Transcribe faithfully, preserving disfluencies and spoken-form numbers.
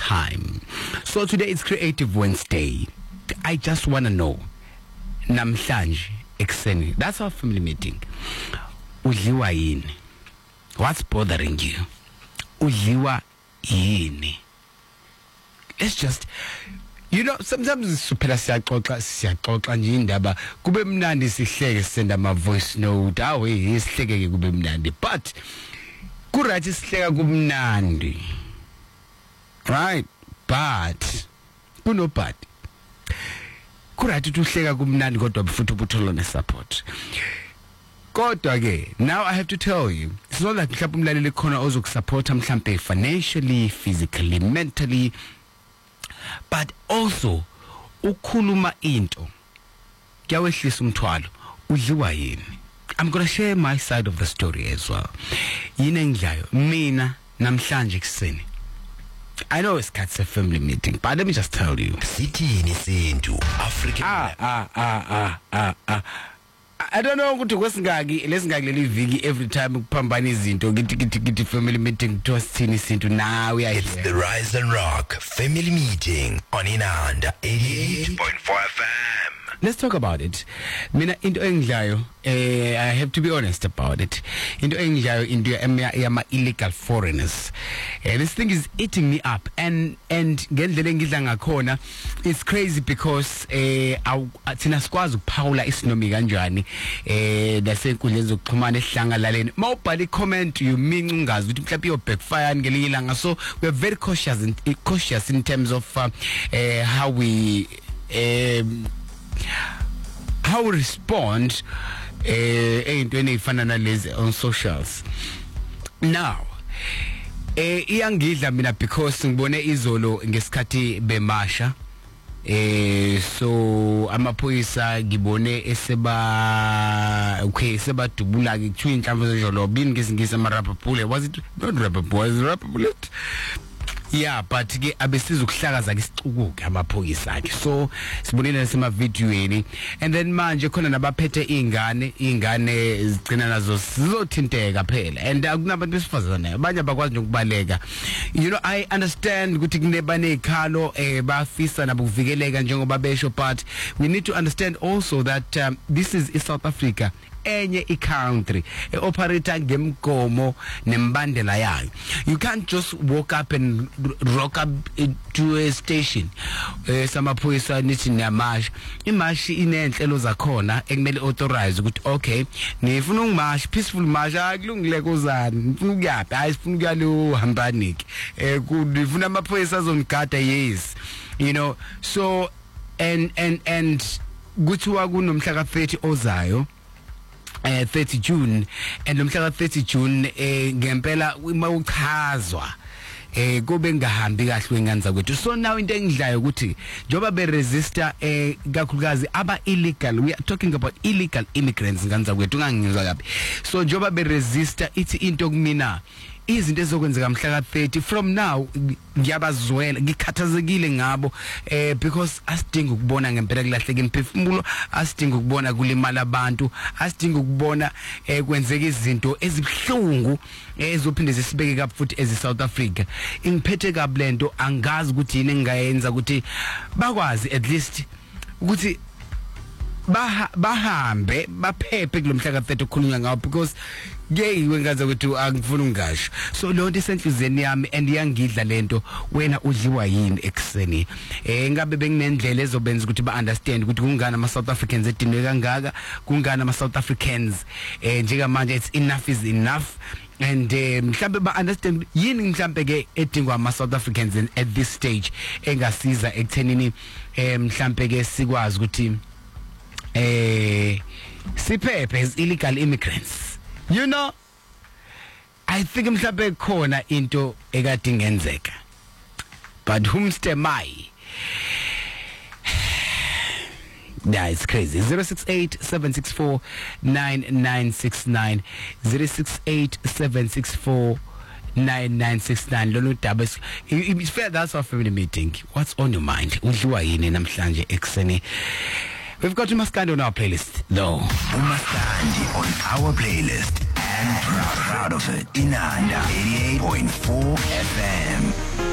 time. So today is Creative Wednesday. I just want to know, namhlanje ekseni, that's our family meeting. Udliwa yini? What's bothering you? Udliwa yini? Let's just, you know, sometimes siphela siyaxoxa siyaxoxa nje indaba kube mnandi sihleke senda ama voice note awe isihleke kube mnandi, but kurathi sihleka kubumnandi, right? But kuno but kurathi tuhleka kubumnandi kodwa futhi ubuthola ne support. Kodwa ke, now I have to tell you, it's not like mhlawumbe umlaleli khona ozokusupport mhlawumbe financially, physically, mentally, but also ukhuluma into kuyawehlisa umthwalo. Udliwa yini? I'm going to share my side of the story as well. Yini engidlayo mina namhlanje kuseni. I know it's Kat's a family meeting, but let me just tell you. Sithini sintu African. Ah ah ah ah ah ah. I don't know ukuthi kwesingaki lesingaki leli viki every time ukuphambana izinto ngithi ngithi ngithi family meeting to sithini izinto now we are. It's the Rise and Rock family meeting on Inanda eighty-eight point four F M. Let's talk about it. Mina into engidlayo, eh I have to be honest about it. Into engidlayo into yama illegal foreigners. Eh, this thing is eating me up, and and ngendlela engidla ngakhona it's crazy because eh thina sikwazi ukuphawula isinomi kanjani eh lasenkundleni zokuxhumana ehlangalaleni. Mawubhala i-comment yuminca ungazi ukuthi mhlawumbe iyo backfire ngelinye ilanga, so we are very cautious in, cautious in terms of uh, uh, how we um how we respond eh eyintweni ezifana nalezi on socials. Now eh iyangidla mina because ngibone izolo ngesikhathi bemasha, eh so amaphoyisa ngibone eseba okay sebadubula ke kuthiwa inhlamvu zejolo bini ngesingisa ama rubber bullet. Was it not rubber bullet? Was it rubber bullet? Yeah, but ke abesiza ukuhlakaza ke isicukuke amaphoyisa akhe. So sibonile nasema videoini, and then manje khona nabaphethe ingane ingane zigcina nazo sizothinteka phela, and akunabantu besifazana abanye abakwazi ukubaleka. You know, I understand ukuthi kuneba nekhalo eh bafisa nabuvikeleka njengoba besho, but we need to understand also that um, this is in South Africa, enye i-country e-operator ngemgomo nembandela yayo. You can't just walk up and rock up to a station eh samaphoyisa nithi niyamash. Imash inenhlelo zakhona ekumele authorize ukuthi okay nifuna ungimash peaceful march akulungile kozani nifuna ukuyaphi hayi sifuna ukuyalo hambaniki eh kufuna amaphoyisa azongigada. Yes, you know, so and and and kuthiwa kunomhla ka thirty ozayo, Uh, thirty June, and umhla thirty June eh ngempela mawuchazwa eh kube ngahambi kahle nganza kwethu. So now into engidlayo ukuthi njoba be register eh kakhulukazi aba illegal, we are talking about illegal immigrants nganza kwethu ngangizwa kabi. So njoba be register ithi into kumina izinto ezokwenzeka mhla ka thirty from now ngiyabazwela ngikhathazekile ngabo eh because asidinga ukubona ngempela kulahleka imphefumulo, asidinga ukubona kulimala abantu, asidinga ukubona eh kwenzeka izinto ezibhlungu ezophinde zisibeke kabi futhi ezi South Africa. Ingiphethe kabi lento, angazi ukuthi yini engayenza ukuthi bakwazi at least ukuthi Bah bahambe baphephe kulomhla ka thirty okhulunywa ngawo, because ngeke wengaza ukuthi angifuna ungasho. So lonto isenhlizweni yami and iyangidla lento, wena udliwa yini ekseni. Eh ngabe benginendlela ezobenza ukuthi ba understand ukuthi kungana ama South Africans edinwe kangaka, kungana ama South Africans eh njeka manje it's enough is enough, and mhlambe ba understand yini mhlambe ke edingwa ama South Africans at this stage engasiza ekuthenini eh mhlambe ke sikwazi ukuthi eh siphephe as illegal immigrants. You know, I think mhlawumbe khona into ekade ingenzeka, but whomstemai. Yeah, it's crazy. zero six eight seven six four nine nine six nine zero six eight seven six four nine nine six nine. Lolo daba it's fair. That's our family meeting. What's on your mind? Udliwa yini namhlanje ekseni? We've got Umaskandi on our playlist, though. Umaskandi on our playlist, and proud, proud of it. Inanda eighty-eight point four F M.